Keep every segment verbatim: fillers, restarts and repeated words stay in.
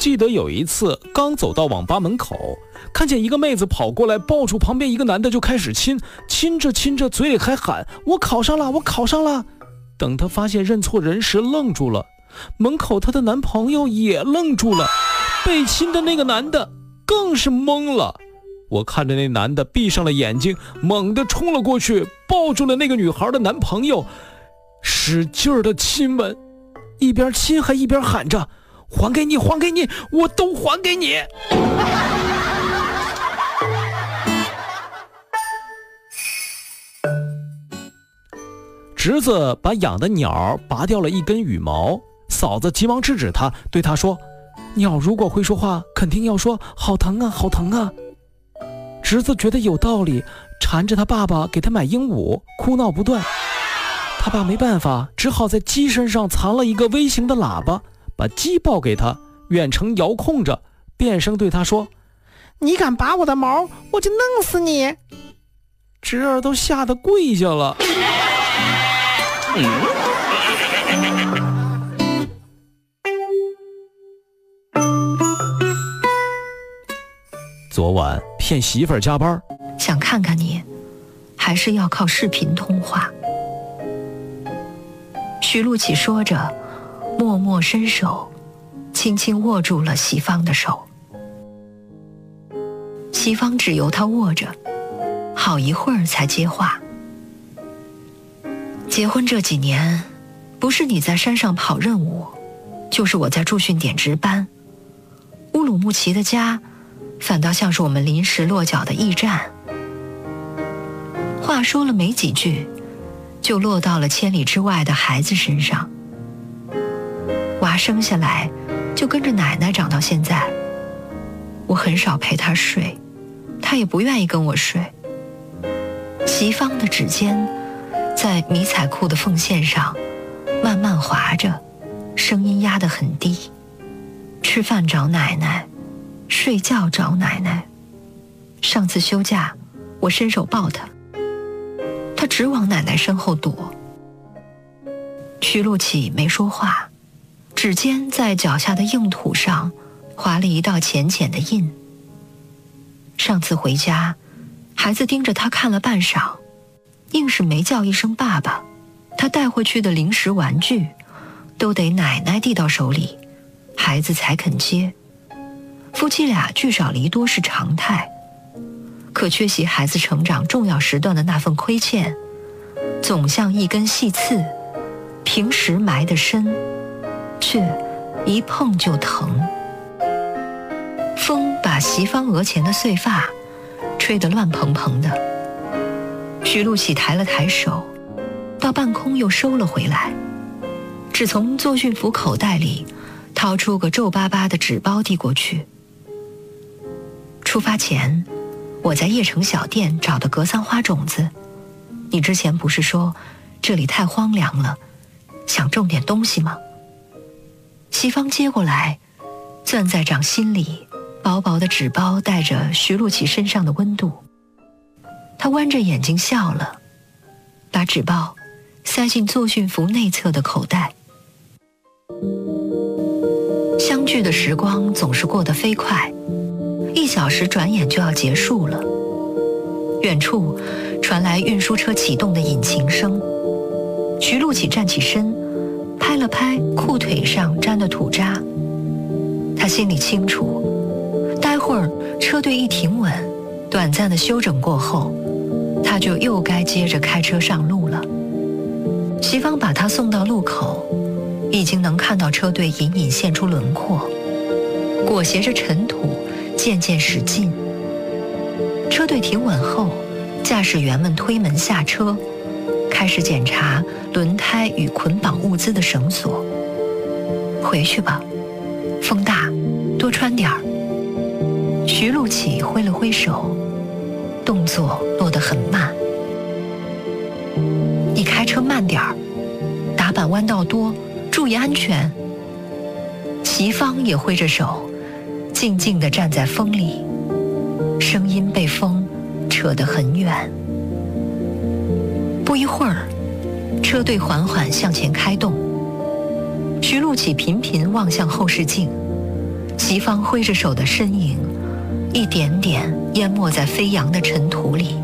记得有一次刚走到网吧门口，看见一个妹子跑过来抱住旁边一个男的就开始亲，亲着亲着嘴里还喊我考上了我考上了。等她发现认错人时愣住了，门口她的男朋友也愣住了，被亲的那个男的更是懵了。我看着那男的闭上了眼睛，猛地冲了过去，抱住了那个女孩的男朋友，使劲的亲吻，一边亲还一边喊着还给你还给你，我都还给你。侄子把养的鸟拔掉了一根羽毛，嫂子急忙制止他，对他说，鸟如果会说话肯定要说好疼啊好疼啊。侄子觉得有道理，缠着他爸爸给他买鹦鹉，哭闹不断。他爸没办法，只好在鸡身上藏了一个微型的喇叭，把鸡抱给他，远程遥控着，变声对他说，你敢拔我的毛，我就弄死你。侄儿都吓得跪下了。昨晚骗媳妇儿加班， 想看看你，还是要靠视频通话。徐璐起说着，默默伸手，轻轻握住了席芳的手。席芳只由他握着，好一会儿才接话。结婚这几年，不是你在山上跑任务，就是我在驻训点值班。乌鲁木齐的家反倒像是我们临时落脚的驿站。话说了没几句，就落到了千里之外的孩子身上。娃生下来就跟着奶奶长到现在，我很少陪他睡，他也不愿意跟我睡。席芳的指尖在迷彩裤的缝线上慢慢划着，声音压得很低。吃饭找奶奶，睡觉找奶奶。上次休假，我伸手抱他，他直往奶奶身后躲。徐璐起没说话，指尖在脚下的硬土上划了一道浅浅的印。上次回家，孩子盯着他看了半晌，硬是没叫一声爸爸，他带回去的零食玩具都得奶奶递到手里，孩子才肯接。夫妻俩聚少离多是常态，可缺席孩子成长重要时段的那份亏欠，总像一根细刺，平时埋得深，却一碰就疼。风把席芳额前的碎发吹得乱蓬蓬的，徐璐起抬了抬手，到半空又收了回来，只从作训服口袋里掏出个皱巴巴的纸包递过去。出发前，我在叶城小店找的格桑花种子，你之前不是说这里太荒凉了，想种点东西吗？席芳接过来，攥在掌心里，薄薄的纸包带着徐璐起身上的温度。他弯着眼睛笑了，把纸包塞进作训服内侧的口袋。相聚的时光总是过得飞快，一小时转眼就要结束了。远处传来运输车启动的引擎声，徐璐起站起身，拍了拍裤腿上沾的土渣。他心里清楚，待会儿车队一停稳，短暂的休整过后，他就又该接着开车上路了。席芳把他送到路口，已经能看到车队隐隐现出轮廓，裹挟着尘土渐渐驶近。车队停稳后，驾驶员们推门下车，开始检查轮胎与捆绑物资的绳索。回去吧，风大，多穿点儿。徐璐起挥了挥手，动作落得很慢。你开车慢点儿，打板弯道多，注意安全。席芳也挥着手，静静地站在风里，声音被风扯得很远。不一会儿，车队缓缓向前开动。徐璐起频频望向后视镜， 席芳挥着手的身影，一点点淹没在飞扬的尘土里。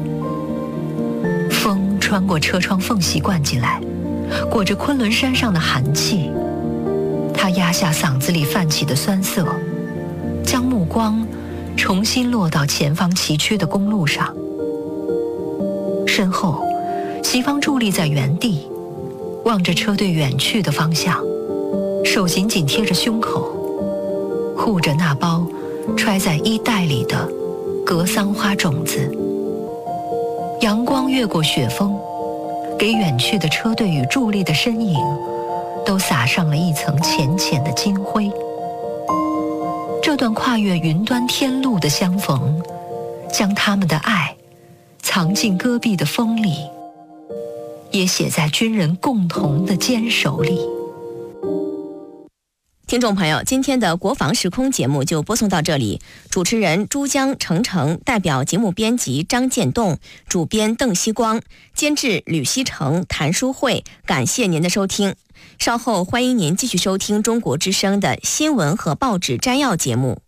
风穿过车窗缝隙灌进来，裹着昆仑山上的寒气。他压下嗓子里泛起的酸涩，将目光重新落到前方崎岖的公路上。身后，席芳伫立在原地，望着车队远去的方向，手紧紧贴着胸口，护着那包揣在衣袋里的格桑花种子。阳光越过雪峰，给远去的车队与伫立的身影都撒上了一层浅浅的金灰。这段跨越云端天路的相逢，将他们的爱藏进戈壁的风里，也写在军人共同的坚守里。 听众朋友，今天的国防时空节目就播送到这里。主持人珠江程程，代表节目编辑张建栋，主编邓希光，监制吕希成、谭淑慧，感谢您的收听。稍后欢迎您继续收听中国之声的新闻和报纸摘要节目。